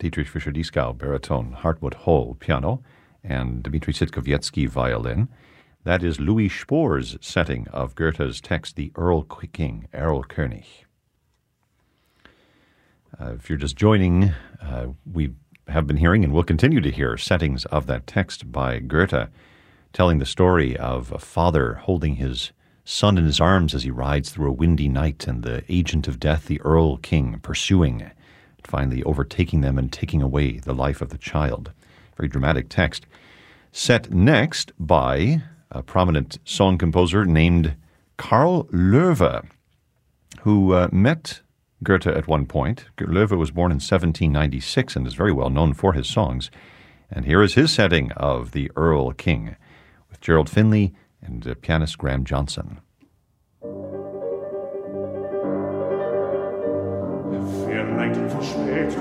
Dietrich Fischer-Dieskau, baritone, Hartmut Holl, piano, and Dmitri Sitkowiecki, violin. That is Louis Spohr's setting of Goethe's text, The Erl King, Erlkönig. If you're just joining, we have been hearing and will continue to hear settings of that text by Goethe, telling the story of a father holding his son in his arms as he rides through a windy night, and the agent of death, the Erl King, pursuing, finally overtaking them and taking away the life of the child. Very dramatic text. Set next by a prominent song composer named Karl Löwe, who met Goethe at one point. Löwe was born in 1796 and is very well known for his songs. And here is his setting of The Erl King with Gerald Finley and pianist Graham Johnson. Vielleicht verspätet